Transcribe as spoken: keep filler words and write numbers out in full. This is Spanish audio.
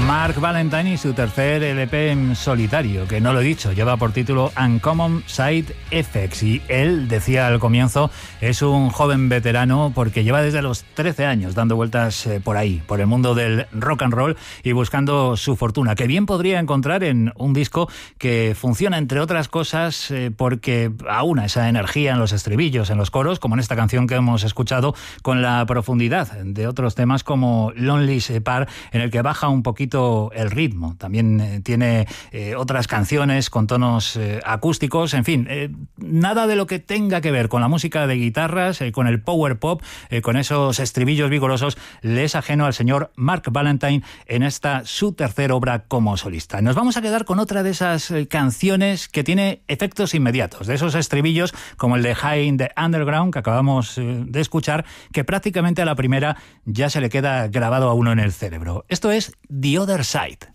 Mark Valentine y su tercer L P en solitario, que no lo he dicho, lleva por título Uncommon Side Effects, y él, decía al comienzo, es un joven veterano porque lleva desde los trece años dando vueltas eh, por ahí, por el mundo del rock and roll y buscando su fortuna, que bien podría encontrar en un disco que funciona, entre otras cosas, eh, porque aúna esa energía en los estribillos, en los coros, como en esta canción que hemos escuchado, con la profundidad de otros temas como Lonely Par, en el que baja un poquito el ritmo. También eh, tiene eh, otras canciones con tonos eh, acústicos, en fin, eh, nada de lo que tenga que ver con la música de guitarras, eh, con el power pop, eh, con esos estribillos vigorosos, le es ajeno al señor Mark Valentine en esta su tercera obra como solista. Nos vamos a quedar con otra de esas eh, canciones que tiene efectos inmediatos, de esos estribillos como el de High in the Underground que acabamos eh, de escuchar, que prácticamente a la primera ya se le queda grabado a uno en el cerebro. Esto es The Other Side.